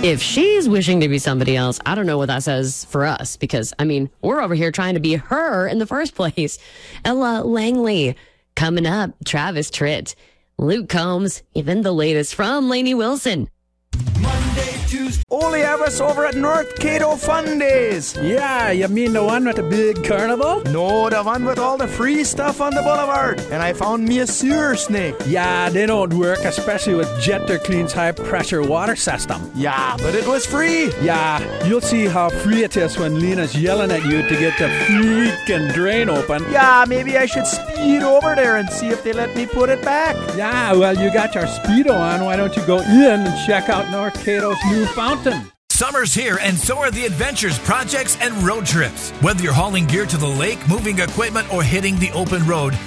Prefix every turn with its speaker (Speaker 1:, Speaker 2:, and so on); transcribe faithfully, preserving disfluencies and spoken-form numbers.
Speaker 1: If she's wishing to be somebody else, I don't know what that says for us because, I mean, we're over here trying to be her in the first place. Ella Langley coming up, Travis Tritt, Luke Combs, even the latest from Lainey Wilson.
Speaker 2: Monday, Tuesday. Ole Everest over at North Cato Fun Days.
Speaker 3: Yeah, you mean the one with the big carnival?
Speaker 2: No, the one with all the free stuff on the boulevard. And I found me a sewer snake.
Speaker 3: Yeah, they don't work, especially with Jetter Clean's high-pressure water system.
Speaker 2: Yeah, but it was free.
Speaker 3: Yeah, you'll see how free it is when Lena's yelling at you to get the freaking drain open.
Speaker 2: Yeah, maybe I should speed over there and see if they let me put it back.
Speaker 3: Yeah, well, you got your Speedo on. Why don't you go in and check out North Cato's new fountain?
Speaker 4: Summer's here, and so are the adventures, projects, and road trips. Whether you're hauling gear to the lake, moving equipment, or hitting the open road,